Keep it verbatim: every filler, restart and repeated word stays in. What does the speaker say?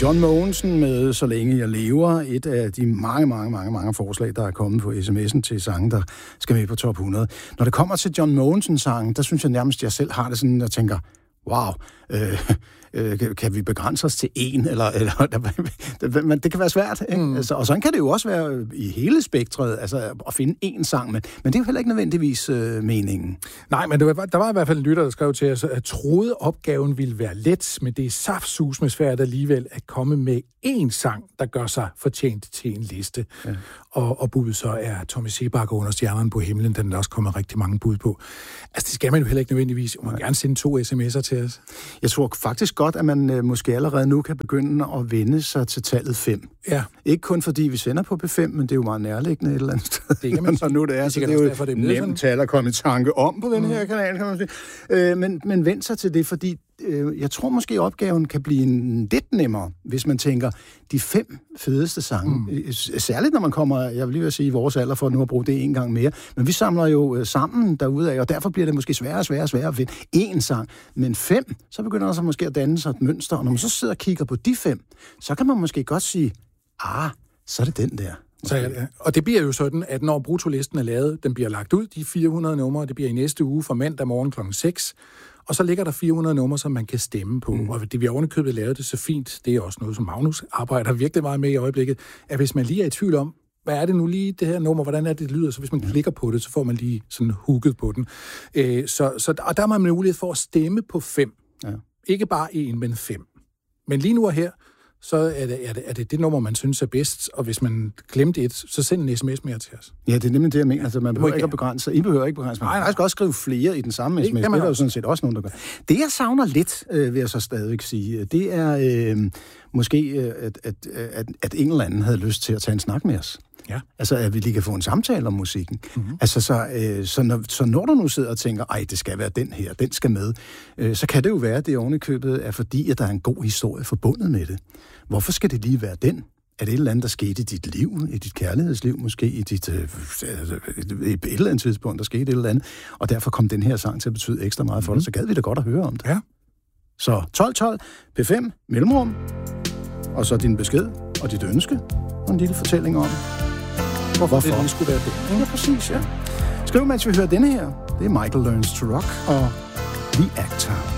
John Mogensen med Så længe jeg lever, et af de mange, mange, mange, mange forslag, der er kommet på sms'en til sange, der skal med på top hundrede. Når det kommer til John Mogensen-sangen, der synes jeg nærmest, at jeg selv har det sådan, at jeg tænker, wow, øh, øh, kan vi begrænse os til én? Eller, eller, men det kan være svært, ikke? Mm. Altså, og sådan kan det jo også være i hele spektret, altså at finde én sang, men, men det er jo heller ikke nødvendigvis øh, meningen. Nej, men der var, der var i hvert fald en lytter, der skrev til os, at troede opgaven ville være let, men det er saftsus med svært alligevel at komme med én sang, der gør sig fortjent til en liste. Ja. Og, og budet så er Tommy Seebacher under Stjernerne på himlen, den er der også kommet rigtig mange bud på. Altså, det skal man jo heller ikke nødvendigvis. Man må gerne sende to sms'er til os. Jeg tror faktisk godt, at man øh, måske allerede nu kan begynde at vende sig til tallet fem. Ja. Ikke kun fordi vi sender på P fem, men det er jo meget nærliggende et eller andet sted. Det kan man sige. nu det er, det, så det er jo derfor, det er nemt tal at komme i tanke om på den mm. her kanal, kan man sige. Øh, men, men vend sig til det, fordi øh, jeg tror måske, opgaven kan blive en lidt nemmere, hvis man tænker, de fem fedeste sange. Mm. Særligt når man kommer, jeg vil lige vil sige, i vores alder, for nu at bruge det en gang mere. Men vi samler jo øh, sammen derudaf, og derfor bliver det måske sværere og sværere og sværere at finde én sang. Men fem, så begynder der så måske at danne sig et mønster, og når man så sidder og kigger på de fem, så kan man måske godt sige, ah, så er det den der. Så, ja, og det bliver jo sådan, at når brutolisten er lavet, den bliver lagt ud, de fire hundrede numre, det bliver i næste uge fra mandag morgen klokken seks, og så ligger der fire hundrede numre, som man kan stemme på. Mm. Og det vi ovenikøbet lavet det så fint, det er også noget, som Magnus arbejder virkelig meget med i øjeblikket, at hvis man lige er i tvivl om, hvad er det nu lige, det her nummer, hvordan er det, det lyder, så hvis man klikker på det, så får man lige sådan hooket på den. Øh, så, så, og der har man mulighed for at stemme på fem. Ja. Ikke bare en, men fem. Men lige nu og her, så er det, er, det, er det det nummer, man synes er bedst, og hvis man glemte et, så send en sms mere til os. Ja, det er nemlig det, jeg mener. Altså, man behøver ikke at begrænse sig. I behøver ikke begrænse sig. Man kan faktisk også skrive flere i den samme sms. Det, det er der jo sådan set også nogen, der gør. Det, jeg savner lidt, øh, vil jeg så stadigvæk sige, det er øh, måske, øh, at, at, at, at en eller anden havde lyst til at tage en snak med os. Ja. Altså, at vi lige kan få en samtale om musikken. Mm-hmm. Altså, så, øh, så, når, så når du nu sidder og tænker, ej, det skal være den her, den skal med, øh, så kan det jo være, at det ovenikøbet er fordi, at der er en god historie forbundet med det. Hvorfor skal det lige være den? Er det et eller andet, der skete i dit liv, i dit kærlighedsliv, måske i dit, øh, et eller andet tidspunkt, der skete et eller andet, og derfor kom den her sang til at betyde ekstra meget for dig, mm-hmm. så gad vi da godt at høre om det. Ja. Så tolv tolv, P fem, mellemrum, og så din besked og dit ønske, og en lille fortælling om hvorfor, hvorfor? det skulle være det. Ja, præcis, ja. Skriv, mens vi hører denne her. Det er Michael Learns to Rock og The Actor.